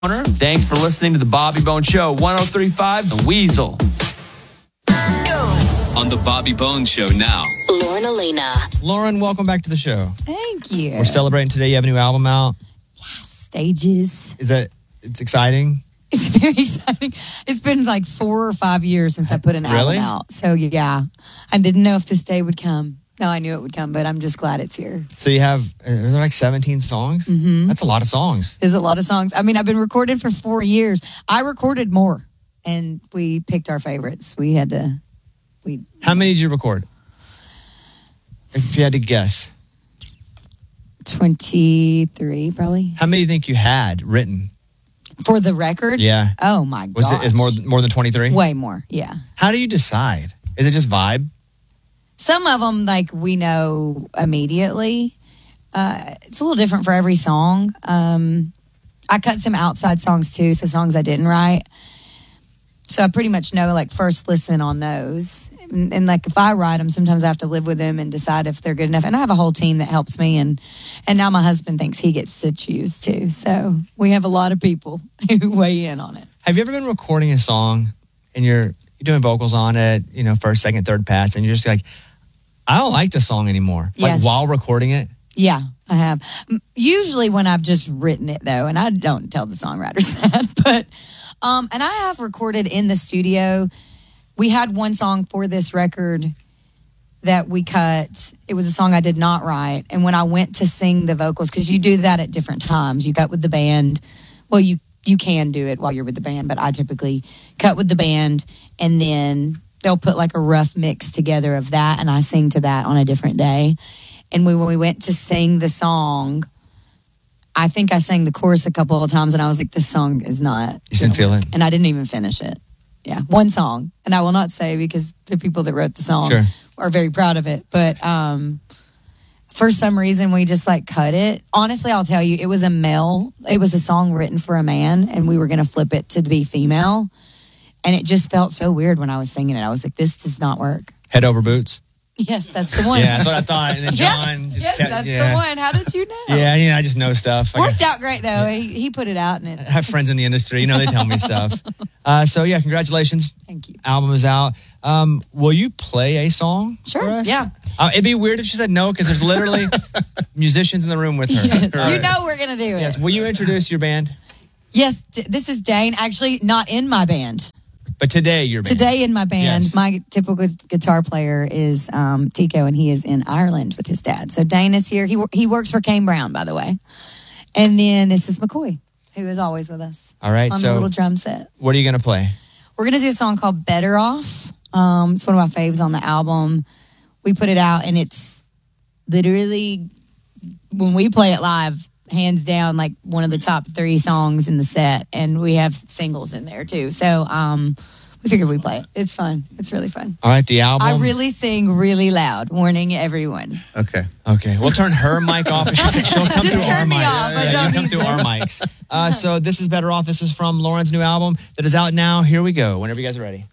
Thanks for listening to the Bobby Bone Show, 103.5 The Weasel. On the Bobby Bones Show now. Lauren Elena. Lauren, welcome back to the show. Thank you. We're celebrating today. You have a new album out. Stages. It's exciting? It's very exciting. It's been like 4 or 5 years since I put an album out. So, yeah. I didn't know if this day would come. No, I knew it would come, but I'm just glad it's here. So you have, are there like 17 songs? Mm-hmm. That's a lot of songs. There's a lot of songs. I mean, I've been recording for 4 years. I recorded more, and we picked our favorites. How many did you record? If you had to guess. 23, probably. How many do you think you had written? For the record? Yeah. Oh, my God. Was it more than 23? Way more, yeah. How do you decide? Is it just vibe? Some of them, like, we know immediately. It's a little different for every song. I cut some outside songs, too, so songs I didn't write. So I pretty much know, like, first listen on those. And like, if I write them, sometimes I have to live with them and decide if they're good enough. And I have a whole team that helps me. And now my husband thinks he gets to choose, too. So we have a lot of people who weigh in on it. Have you ever been recording a song and you're doing vocals on it, first, second, third pass, and you're just like, I don't like this song anymore. Yes. Like while recording it? Yeah, I have. Usually when I've just written it, though, and I don't tell the songwriters that, but, and I have recorded in the studio. We had one song for this record that we cut. It was a song I did not write. And when I went to sing the vocals, because you do that at different times, you cut with the band. Well, you can do it while you're with the band, but I typically cut with the band, and then they'll put like a rough mix together of that, and I sing to that on a different day. And when we went to sing the song, I think I sang the chorus a couple of times, and I was like, this song is not... You didn't feel it? And I didn't even finish it. Yeah, one song. And I will not say, because the people that wrote the song are very proud of it. But for some reason, we just like cut it. Honestly, I'll tell you, it was a song written for a man, and we were going to flip it to be female. And it just felt so weird when I was singing it. I was like, this does not work. Head over boots? Yes, that's the one. Yeah, that's what I thought. And then John that's the one. How did you know? Yeah, I just know stuff. Worked out great, though. He put it out. I have friends in the industry. They tell me stuff. So, congratulations. Thank you. Album is out. Will you play a song for us? Yeah. It'd be weird if she said no, because there's literally musicians in the room with her. Yes. You know we're going to do it. Yes. Will you introduce your band? Yes, this is Dane. Actually, not in my band. But today, your band. Today in my band, my typical guitar player is Tico, and he is in Ireland with his dad. So Dane is here. He works for Kane Brown, by the way. And then this is McCoy, who is always with us. All right. On the little drum set. What are you going to play? We're going to do a song called Better Off. It's one of my faves on the album. We put it out, and it's literally, when we play it live, hands down, like one of the top 3 songs in the set, and we have singles in there too. So we figured we'd play it. It's fun. It's really fun. All right, the album. I really sing really loud, warning everyone. Okay. We'll turn her mic off, and she'll come through our mics. Off, you'll come through our mics. So this is Better Off. This is from Lauren's new album that is out now. Here we go. Whenever you guys are ready.